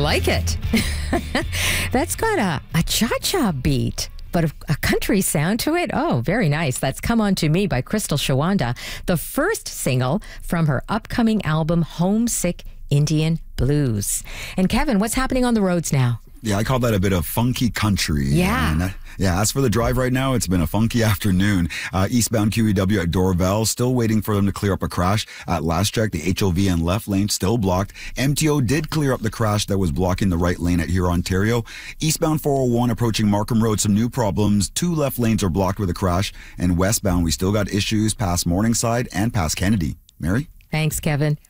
like it. That's got a cha-cha beat, but a country sound to it. Oh, very nice. That's Come On To Me by Crystal Shawanda, the first single from her upcoming album, Homesick Indian Blues. And Kevin, what's happening on the roads now? Yeah, I call that a bit of funky country. Yeah. And, as for the drive right now, it's been a funky afternoon. Eastbound QEW at Dorval, still waiting for them to clear up a crash. At last check, the HOV and left lane still blocked. MTO did clear up the crash that was blocking the right lane at Huron, Ontario. Eastbound 401 approaching Markham Road, some new problems. 2 left lanes are blocked with a crash. And westbound, we still got issues past Morningside and past Kennedy. Mary? Thanks, Kevin.